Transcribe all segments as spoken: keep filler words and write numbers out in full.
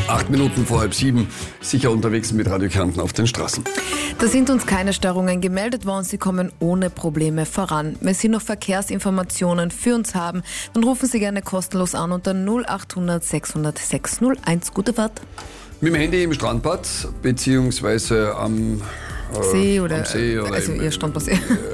Acht Minuten vor halb sieben, sicher unterwegs mit Radio Kärnten auf den Straßen. Da sind uns keine Störungen gemeldet worden, Sie kommen ohne Probleme voran. Wenn Sie noch Verkehrsinformationen für uns haben, dann rufen Sie gerne kostenlos an unter null acht hundert sechshundert sechshunderteins. Gute Fahrt. Mit dem Handy im Strandbad, beziehungsweise am äh, See oder, am See oder also im, Ihr Strandbad. Äh,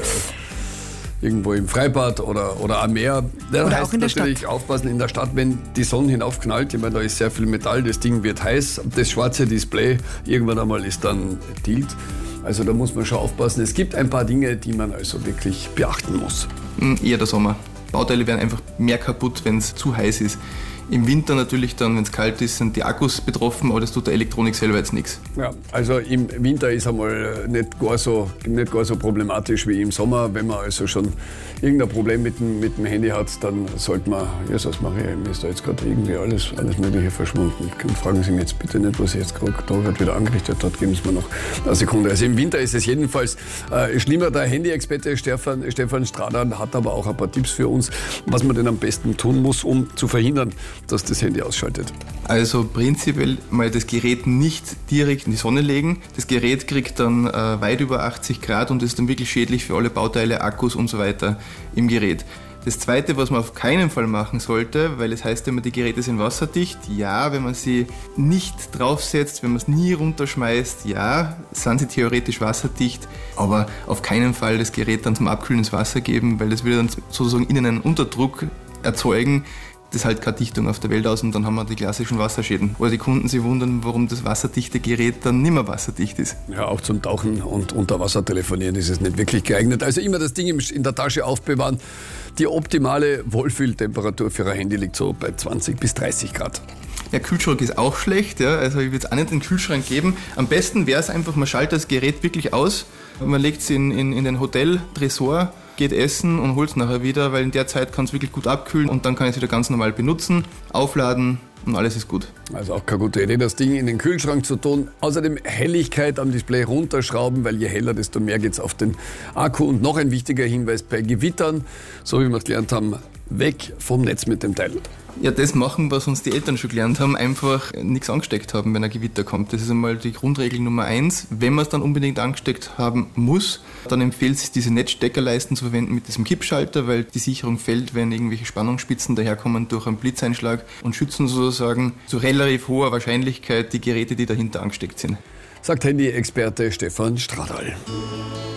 irgendwo im Freibad oder, oder am Meer. Da Oder heißt auch in der natürlich Stadt. Aufpassen in der Stadt, wenn die Sonne hinaufknallt. Ich meine, da ist sehr viel Metall, das Ding wird heiß. Das schwarze Display irgendwann einmal ist dann tilt. Also da muss man schon aufpassen. Es gibt ein paar Dinge, die man also wirklich beachten muss. Eher der Sommer. Bauteile werden einfach mehr kaputt, wenn es zu heiß ist. Im Winter natürlich dann, wenn es kalt ist, sind die Akkus betroffen, aber das tut der Elektronik selber jetzt nichts. Ja, also im Winter ist einmal nicht gar so, nicht gar so problematisch wie im Sommer. Wenn man also schon irgendein Problem mit dem, mit dem Handy hat, dann sollte man, ja, was mache ich, mir ist da jetzt gerade irgendwie alles, alles Mögliche verschwunden. Fragen Sie mich jetzt bitte nicht, was ich jetzt gerade da wieder angerichtet hat, geben Sie mir noch eine Sekunde. Also im Winter ist es jedenfalls äh, schlimmer. Der Handy-Experte Stefan, Stefan Stradal hat aber auch ein paar Tipps für uns, was man denn am besten tun muss, um zu verhindern, dass das Handy ausschaltet. Also prinzipiell mal das Gerät nicht direkt in die Sonne legen. Das Gerät kriegt dann äh, weit über achtzig Grad und ist dann wirklich schädlich für alle Bauteile, Akkus und so weiter im Gerät. Das Zweite, was man auf keinen Fall machen sollte, weil es heißt immer, die Geräte sind wasserdicht. Ja, wenn man sie nicht draufsetzt, wenn man es nie runterschmeißt, ja, sind sie theoretisch wasserdicht, aber auf keinen Fall das Gerät dann zum Abkühlen ins Wasser geben, weil das würde dann sozusagen innen einen Unterdruck erzeugen. Das hält keine Dichtung auf der Welt aus und dann haben wir die klassischen Wasserschäden. Wo die Kunden sich wundern, warum das wasserdichte Gerät dann nicht mehr wasserdicht ist. Ja, auch zum Tauchen und unter Wasser telefonieren ist es nicht wirklich geeignet. Also immer das Ding in der Tasche aufbewahren. Die optimale Wohlfühltemperatur für ein Handy liegt so bei zwanzig bis dreißig Grad. Ja, Kühlschrank ist auch schlecht, ja. Also ich würde es auch nicht den Kühlschrank geben. Am besten wäre es einfach, man schaltet das Gerät wirklich aus, man legt es in, in, in den Hotel-Tresor, geht essen und holt es nachher wieder, weil in der Zeit kann es wirklich gut abkühlen und dann kann ich es wieder ganz normal benutzen, aufladen und alles ist gut. Also auch keine gute Idee, das Ding in den Kühlschrank zu tun. Außerdem Helligkeit am Display runterschrauben, weil je heller, desto mehr geht es auf den Akku. Und noch ein wichtiger Hinweis bei Gewittern, so wie wir es gelernt haben, weg vom Netz mit dem Teil. Ja, das machen, was uns die Eltern schon gelernt haben, einfach nichts angesteckt haben, wenn ein Gewitter kommt. Das ist einmal die Grundregel Nummer eins. Wenn man es dann unbedingt angesteckt haben muss, dann empfiehlt es sich, diese Netzsteckerleisten zu verwenden mit diesem Kippschalter, weil die Sicherung fällt, wenn irgendwelche Spannungsspitzen daherkommen durch einen Blitzeinschlag und schützen sozusagen zu relativ hoher Wahrscheinlichkeit die Geräte, die dahinter angesteckt sind. Sagt Handy-Experte Stefan Stradal.